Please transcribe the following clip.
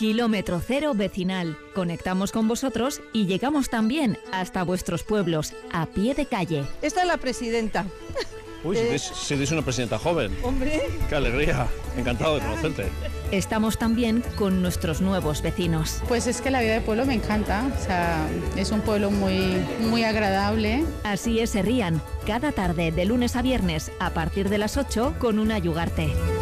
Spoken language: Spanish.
Kilómetro Cero Vecinal. Conectamos con vosotros y llegamos también hasta vuestros pueblos, a pie de calle. Esta es la presidenta. Uy, si eres una presidenta joven. Hombre. ¡Qué alegría! Encantado de conocerte. Estamos también con nuestros nuevos vecinos. Pues es que la vida de pueblo me encanta, o sea, es un pueblo muy agradable. Así es Herrian, cada tarde de lunes a viernes a partir de las 8 con una Yugarte.